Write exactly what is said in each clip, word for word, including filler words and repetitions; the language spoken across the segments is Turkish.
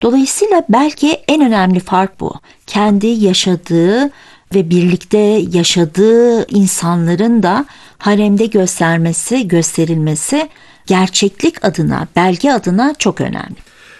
Dolayısıyla belki en önemli fark bu. Kendi yaşadığı ve birlikte yaşadığı insanların da haremde göstermesi, gösterilmesi gerçeklik adına, belge adına çok önemli.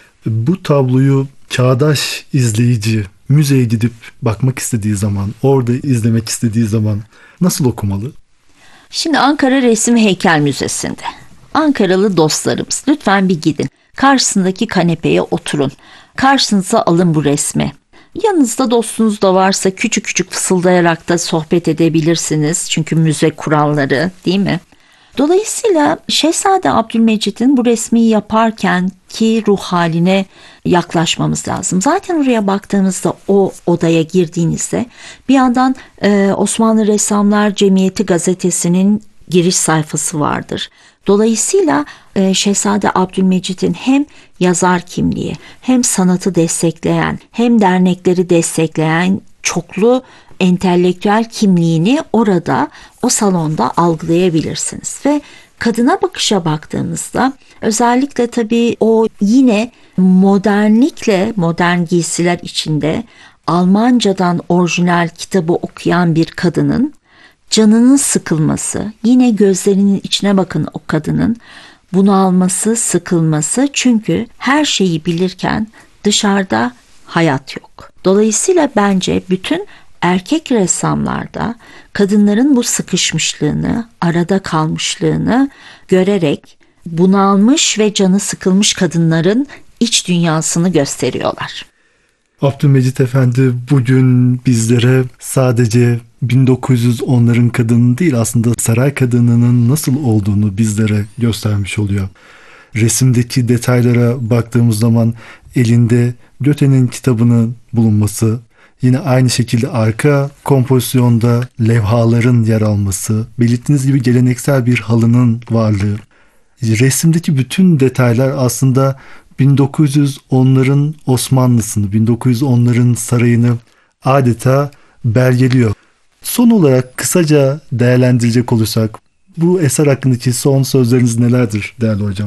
Bu tabloyu çağdaş izleyici müzeye gidip bakmak istediği zaman, orada izlemek istediği zaman nasıl okumalı? Şimdi Ankara Resim Heykel Müzesi'nde. Ankaralı dostlarımız, lütfen bir gidin. Karşısındaki kanepeye oturun. Karşınıza alın bu resmi. Yanınızda dostunuz da varsa küçük küçük fısıldayarak da sohbet edebilirsiniz. Çünkü müze kuralları, değil mi? Dolayısıyla Şehzade Abdülmecit'in bu resmi yaparken ki ruh haline yaklaşmamız lazım. Zaten oraya baktığınızda, o odaya girdiğinizde bir yandan e, Osmanlı Ressamlar Cemiyeti gazetesinin giriş sayfası vardır. Dolayısıyla e, Şehzade Abdülmecit'in hem yazar kimliği, hem sanatı destekleyen, hem dernekleri destekleyen çoklu entelektüel kimliğini orada, o salonda algılayabilirsiniz. Ve kadına bakışa baktığımızda özellikle tabii o yine modernlikle, modern giysiler içinde Almancadan orijinal kitabı okuyan bir kadının canının sıkılması, yine gözlerinin içine bakın o kadının bunalması, sıkılması, çünkü her şeyi bilirken dışarıda hayat yok. Dolayısıyla bence bütün erkek ressamlarda kadınların bu sıkışmışlığını, arada kalmışlığını görerek bunalmış ve canı sıkılmış kadınların iç dünyasını gösteriyorlar. Abdülmecit Efendi bugün bizlere sadece bin dokuz yüz onların kadını değil, aslında saray kadınının nasıl olduğunu bizlere göstermiş oluyor. Resimdeki detaylara baktığımız zaman elinde Göte'nin kitabının bulunması, yine aynı şekilde arka kompozisyonda levhaların yer alması, belirttiğiniz gibi geleneksel bir halının varlığı. Resimdeki bütün detaylar aslında bin dokuz yüz onların Osmanlısını, bin dokuz yüz onların sarayını adeta belgeliyor. Son olarak kısaca değerlendirecek olursak bu eser hakkındaki son sözleriniz nelerdir değerli hocam?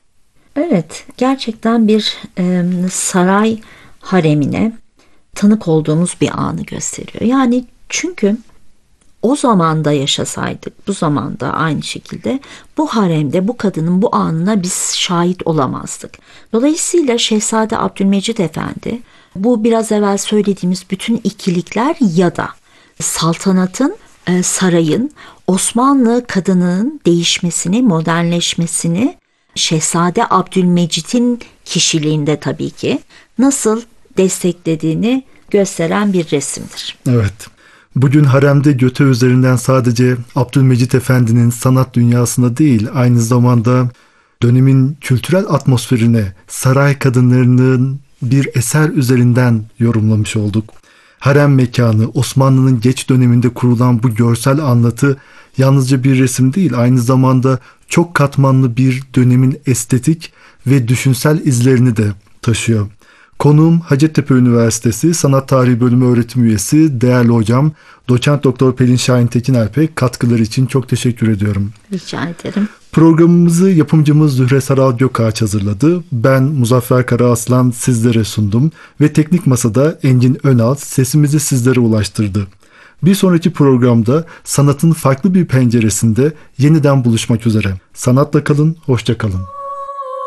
Evet, gerçekten bir e, saray haremine tanık olduğumuz bir anı gösteriyor. Yani çünkü o zamanda yaşasaydık, bu zamanda aynı şekilde bu haremde bu kadının bu anına biz şahit olamazdık. Dolayısıyla Şehzade Abdülmecit Efendi bu biraz evvel söylediğimiz bütün ikilikler ya da saltanatın, sarayın, Osmanlı kadının değişmesini, modernleşmesini Şehzade Abdülmecit'in kişiliğinde tabii ki nasıl desteklediğini gösteren bir resimdir. Evet. Bugün haremde Göte üzerinden sadece Abdülmecit Efendi'nin sanat dünyasına değil, aynı zamanda dönemin kültürel atmosferine saray kadınlarının bir eser üzerinden yorumlamış olduk. Harem mekanı, Osmanlı'nın geç döneminde kurulan bu görsel anlatı yalnızca bir resim değil, aynı zamanda çok katmanlı bir dönemin estetik ve düşünsel izlerini de taşıyor. Konuğum Hacettepe Üniversitesi Sanat Tarihi Bölümü öğretim üyesi değerli hocam Doçent Doktor Pelin Şahin Tekinerpek, katkıları için çok teşekkür ediyorum. Rica ederim. Programımızı yapımcımız Zühre Saral Gökağaç hazırladı. Ben Muzaffer Karaaslan sizlere sundum ve teknik masada Engin Önal sesimizi sizlere ulaştırdı. Bir sonraki programda sanatın farklı bir penceresinde yeniden buluşmak üzere. Sanatla kalın, hoşça kalın.